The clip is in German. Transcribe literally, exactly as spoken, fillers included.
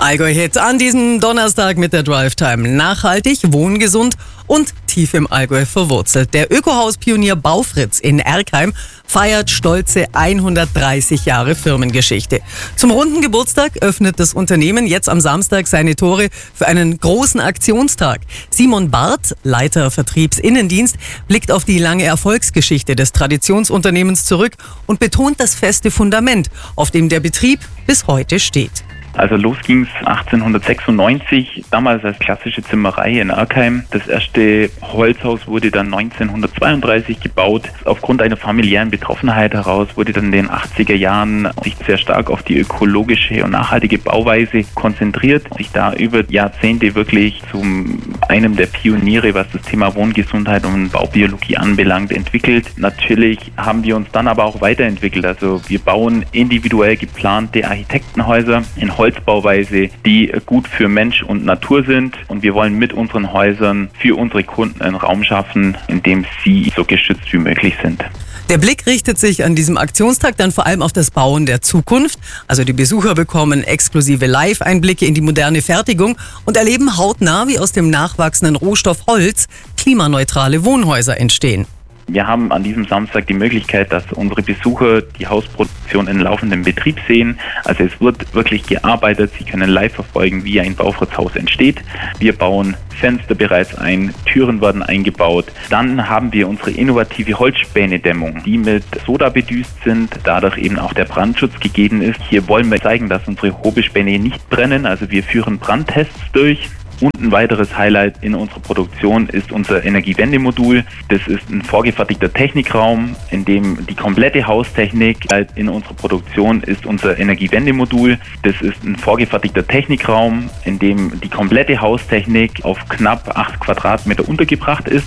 Allgäu-Hit an diesem Donnerstag mit der Drive-Time. Nachhaltig, wohngesund und tief im Allgäu verwurzelt. Der Ökohaus-Pionier Baufritz in Erkheim feiert stolze hundertdreißig Jahre Firmengeschichte. Zum runden Geburtstag öffnet das Unternehmen jetzt am Samstag seine Tore für einen großen Aktionstag. Simon Barth, Leiter Vertriebsinnendienst, blickt auf die lange Erfolgsgeschichte des Traditionsunternehmens zurück und betont das feste Fundament, auf dem der Betrieb bis heute steht. Also los ging's achtzehnhundertsechsundneunzig, damals als klassische Zimmerei in Erkheim. Das erste Holzhaus wurde dann neunzehnhundertzweiunddreißig gebaut. Aufgrund einer familiären Betroffenheit heraus wurde dann in den achtziger Jahren sich sehr stark auf die ökologische und nachhaltige Bauweise konzentriert. Sich da über Jahrzehnte wirklich zu einem der Pioniere, was das Thema Wohngesundheit und Baubiologie anbelangt, entwickelt. Natürlich haben wir uns dann aber auch weiterentwickelt. Also wir bauen individuell geplante Architektenhäuser in Holz Holzbauweise, die gut für Mensch und Natur sind, und wir wollen mit unseren Häusern für unsere Kunden einen Raum schaffen, in dem sie so geschützt wie möglich sind. Der Blick richtet sich an diesem Aktionstag dann vor allem auf das Bauen der Zukunft. Also die Besucher bekommen exklusive Live-Einblicke in die moderne Fertigung und erleben hautnah, wie aus dem nachwachsenden Rohstoff Holz klimaneutrale Wohnhäuser entstehen. Wir haben an diesem Samstag die Möglichkeit, dass unsere Besucher die Hausproduktion in laufendem Betrieb sehen. Also es wird wirklich gearbeitet. Sie können live verfolgen, wie ein Baufritz-Haus entsteht. Wir bauen Fenster bereits ein, Türen werden eingebaut. Dann haben wir unsere innovative Holzspänedämmung, die mit Soda bedüst sind, dadurch eben auch der Brandschutz gegeben ist. Hier wollen wir zeigen, dass unsere Hobelspäne nicht brennen. Also wir führen Brandtests durch. Und ein weiteres Highlight in unserer Produktion ist unser Energiewendemodul. Das ist ein vorgefertigter Technikraum, in dem die komplette Haustechnik in unserer Produktion ist unser Energiewendemodul. Das ist ein vorgefertigter Technikraum, in dem die komplette Haustechnik auf knapp acht Quadratmeter untergebracht ist.